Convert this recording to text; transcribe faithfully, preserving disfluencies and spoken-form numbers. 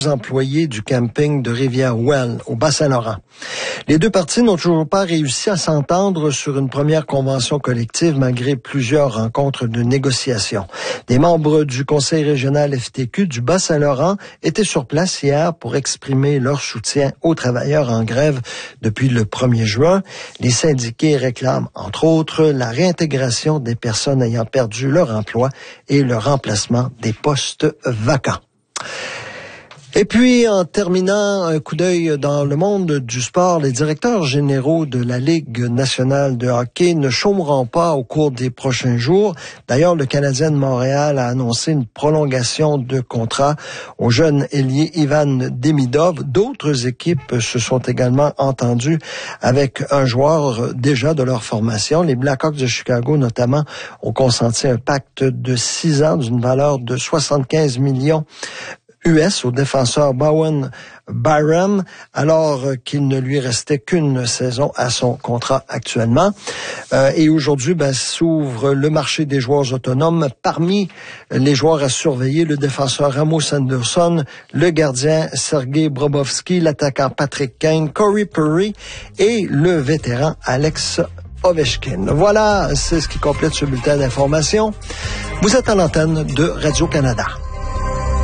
employés du camping de Rivière-Ouelle, au Bas-Saint-Laurent. Les deux parties n'ont toujours pas réussi à s'entendre sur une première convention collective malgré plusieurs rencontres de négociation. Des membres du Conseil régional F T Q du Bas-Saint-Laurent étaient sur place hier pour exprimer leur soutien aux travailleurs en grève depuis le premier juin. Les syndiqués réclament, entre autres, la réintégration des personnes ayant perdu leur emploi et le remplacement des postes vacants. Et puis, en terminant, un coup d'œil dans le monde du sport, les directeurs généraux de la Ligue nationale de hockey ne chômeront pas au cours des prochains jours. D'ailleurs, le Canadien de Montréal a annoncé une prolongation de contrat au jeune ailier Ivan Demidov. D'autres équipes se sont également entendues avec un joueur déjà de leur formation. Les Blackhawks de Chicago, notamment, ont consenti un pacte de six ans d'une valeur de soixante-quinze millions U S au défenseur Bowen Byram, alors qu'il ne lui restait qu'une saison à son contrat actuellement. Euh, et aujourd'hui, ben, s'ouvre le marché des joueurs autonomes. Parmi les joueurs à surveiller, le défenseur Ramos Anderson, le gardien Sergei Bobrovsky, l'attaquant Patrick Kane, Corey Perry et le vétéran Alex Ovechkin. Voilà, c'est ce qui complète ce bulletin d'information. Vous êtes à l'antenne de Radio-Canada.